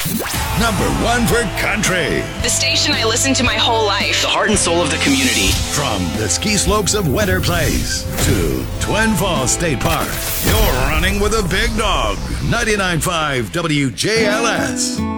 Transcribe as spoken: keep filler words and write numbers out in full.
Number one for country. The station I listened to my whole life. The heart and soul of the community. From the ski slopes of Winter Place to Twin Falls State Park, you're running with a big dog. ninety-nine point five W J L S.